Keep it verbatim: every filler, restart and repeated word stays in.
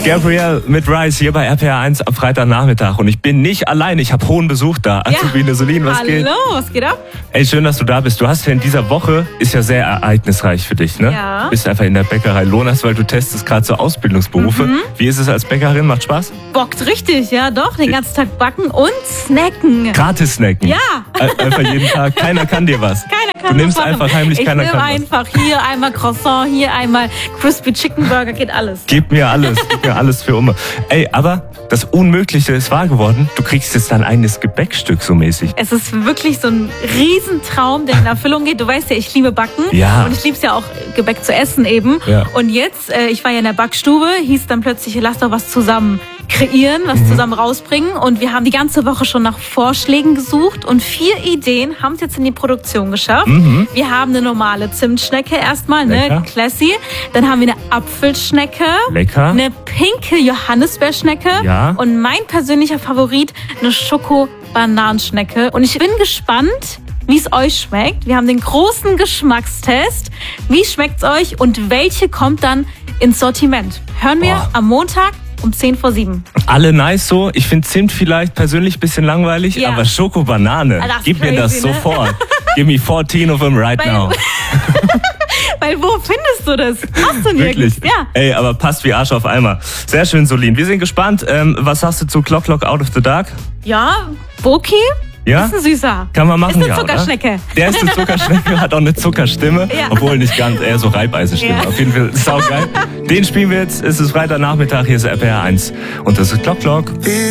Gabrielle mit Rise hier bei R P R eins am Freitagnachmittag. Und ich bin nicht allein, ich habe hohen Besuch da. Azubine Solin, was Hallo, geht? Hallo, was geht ab? Ey, schön, dass du da bist. Du hast ja in dieser Woche, ist ja sehr ereignisreich für dich, ne? Ja. Du bist einfach in der Bäckerei Lonas, weil du testest gerade so Ausbildungsberufe. Mhm. Wie ist es als Bäckerin? Macht Spaß? Bockt richtig, ja doch. Den ganzen Tag backen und snacken. Gratis snacken? Ja. Einfach jeden Tag. Keiner kann dir was. Keiner kann Du nimmst was machen. einfach heimlich, ich keiner nehm kann was. einfach hier einmal Croissant, hier einmal Crispy Chicken Burger, geht alles. Gib mir alles, gib mir alles für Umme. Ey, aber das Unmögliche ist wahr geworden. Du kriegst jetzt dein eigenes Gebäckstück so mäßig. Es ist wirklich so ein Riesentraum, der in Erfüllung geht. Du weißt ja, ich liebe Backen. Ja. Und ich liebe es ja auch, Gebäck zu essen eben. Ja. Und jetzt, äh, ich war ja in der Backstube, hieß dann plötzlich, lass doch was zusammen kreieren, was Mhm. zusammen rausbringen. Und wir haben die ganze Woche schon nach Vorschlägen gesucht. Und vier Ideen haben es jetzt in die Produktion geschafft. Mhm. Wir haben eine normale Zimtschnecke erstmal, Lecker. ne, classy. Dann haben wir eine Apfelschnecke. Lecker. Eine pinke Johannisbeerschnecke. Ja. Und mein persönlicher Favorit, eine Schoko-Bananenschnecke. Und ich bin gespannt, wie es euch schmeckt. Wir haben den großen Geschmackstest. Wie schmeckt's euch und welche kommt dann ins Sortiment? Hören wir Boah. am Montag um zehn vor sieben. Alle nice so. Ich finde Zimt vielleicht persönlich ein bisschen langweilig, Ja. aber Schokobanane, Ah, das ist gib mir das crazy, ne? sofort. Give me fourteen of them right Weil- now. Weil wo findest du das? Hast du nirgends. Wirklich? Ja. Ey, aber passt wie Arsch auf Eimer. Sehr schön, Solin. Wir sind gespannt. Ähm, was sagst du zu Clock Clock Out of the Dark? Ja, Boki Ja? ist ein Süßer. Kann man machen, Ist eine ja, Zuckerschnecke. Oder? Der ist eine Zuckerschnecke, hat auch eine Zuckerstimme, Ja. obwohl nicht ganz, eher so Reibeisenstimme. Ja. Auf jeden Fall saugeil. Den spielen wir jetzt. Es ist Freitagnachmittag, hier ist R P R eins und das ist Clock Clock.